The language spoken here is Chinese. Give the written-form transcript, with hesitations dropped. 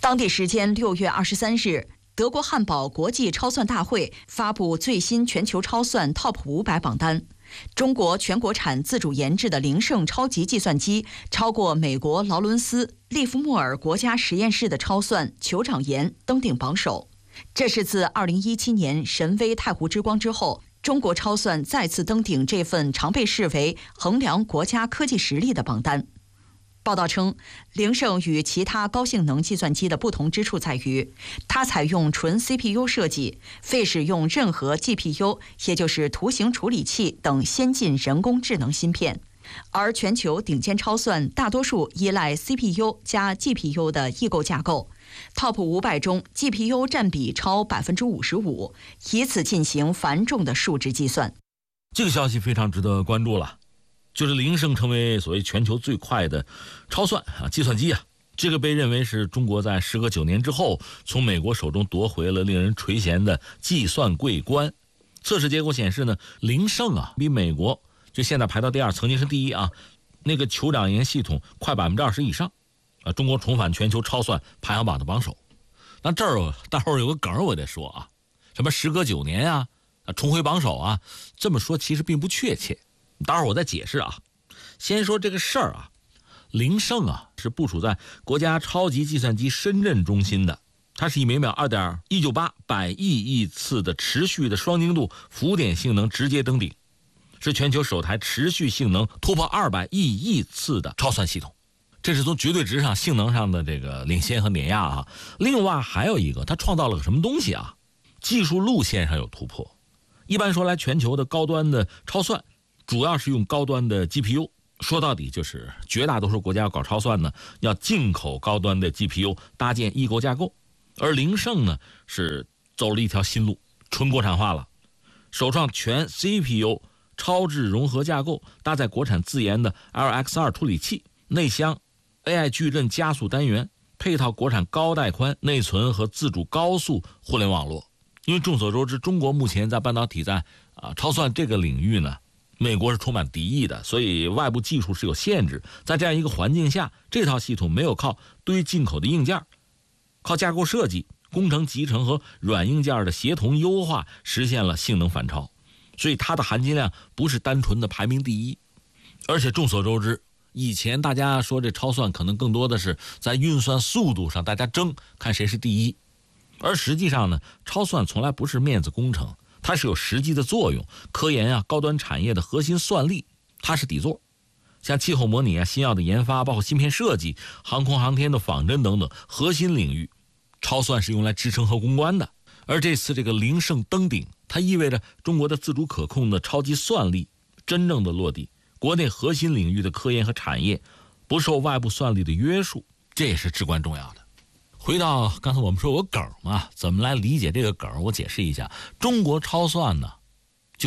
当地时间6月23日，德国汉堡国际超算大会发布最新全球超算 TOP 500榜单。中国全国产自主研制的灵胜超级计算机超过美国劳伦斯利弗莫尔国家实验室的超算酋长岩登顶榜首。这是自2017年神威太湖之光之后，中国超算再次登顶这份常被视为衡量国家科技实力的榜单。报道称，灵胜与其他高性能计算机的不同之处在于，它采用纯 CPU 设计，非使用任何 GPU， 也就是图形处理器等先进人工智能芯片。而全球顶尖超算大多数依赖 CPU 加 GPU 的异构架构， TOP 500中 GPU 占比超 55%， 以此进行繁重的数值计算。 这个消息非常值得关注了。就是灵胜成为所谓全球最快的超算计算机这个被认为是中国在时隔9年之后从美国手中夺回了令人垂涎的计算桂冠。测试结果显示呢，灵胜比美国就现在排到第2，曾经是第1那个酋长岩系统快20%以上中国重返全球超算排行榜的榜首。那这儿待会儿有个梗我得说什么时隔9年重回榜首这么说其实并不确切。待会儿我再解释先说这个事儿灵胜是部署在国家超级计算机深圳中心的，它是以每秒 2.198 百亿次的持续的双精度浮点性能直接登顶，是全球首台持续性能突破200亿次的超算系统。这是从绝对值上性能上的这个领先和碾压另外还有一个，它创造了个什么东西技术路线上有突破。一般说来，全球的高端的超算主要是用高端的 GPU， 说到底就是绝大多数国家要搞超算呢，要进口高端的 GPU 搭建异构架构。而灵胜呢是走了一条新路，纯国产化了，首创全 CPU 超智融合架构，搭载国产自研的 LX2 处理器，内箱 AI 矩阵加速单元，配套国产高带宽内存和自主高速互联网络。因为众所周知，中国目前在半导体在超算这个领域呢，美国是充满敌意的，所以外部技术是有限制。在这样一个环境下，这套系统没有靠堆进口的硬件，靠架构设计、工程集成和软硬件的协同优化，实现了性能反超。所以它的含金量不是单纯的排名第一。而且众所周知，以前大家说这超算可能更多的是在运算速度上大家争看谁是第一，而实际上呢，超算从来不是面子工程，它是有实际的作用。科研高端产业的核心算力它是底座，像气候模拟新药的研发，包括芯片设计、航空航天的仿真等等核心领域，超算是用来支撑和攻关的。而这次这个灵胜登顶，它意味着中国的自主可控的超级算力真正的落地，国内核心领域的科研和产业不受外部算力的约束，这也是至关重要的。回到刚才我们说有梗嘛，怎么来理解这个梗？我解释一下，中国超算呢